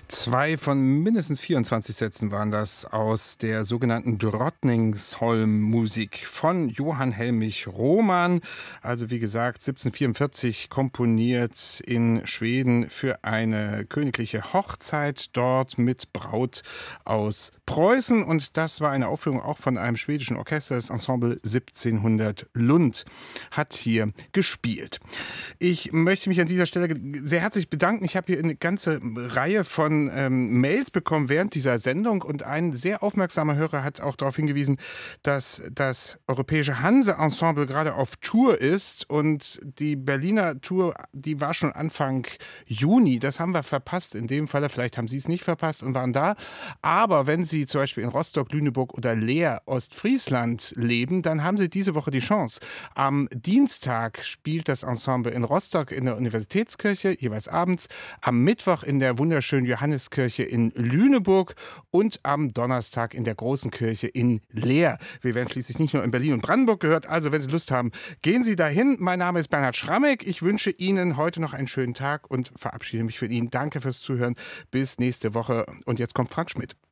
2 von mindestens 24 Sätzen waren das aus der sogenannten Drottningholm-Musik von Johann Helmich Roman. Also wie gesagt, 1744 komponiert in Schweden für eine königliche Hochzeit dort mit Braut aus Preußen. Und das war eine Aufführung auch von einem schwedischen Orchester. Das Ensemble 1700 Lund hat hier gespielt. Ich möchte mich an dieser Stelle sehr herzlich bedanken. Ich habe hier eine ganze Reihe von Mails bekommen während dieser Sendung und ein sehr aufmerksamer Hörer hat auch darauf hingewiesen, dass das Europäische Hanse-Ensemble gerade auf Tour ist und die Berliner Tour, die war schon Anfang Juni. Das haben wir verpasst in dem Falle. Vielleicht haben Sie es nicht verpasst und waren da. Aber wenn Sie zum Beispiel in Rostock, Lüneburg oder Leer, Ostfriesland leben, dann haben Sie diese Woche die Chance. Am Dienstag spielt das Ensemble in Rostock in der Universitätskirche, jeweils abends. Am Mittwoch in der wunderschönen Johanneskirche in Lüneburg und am Donnerstag in der großen Kirche in Leer. Wir werden schließlich nicht nur in Berlin und Brandenburg gehört, also wenn Sie Lust haben, gehen Sie dahin. Mein Name ist Bernhard Schrammeck. Ich wünsche Ihnen heute noch einen schönen Tag und verabschiede mich für Ihnen. Danke fürs Zuhören. Bis nächste Woche. Und jetzt kommt Frank Schmidt.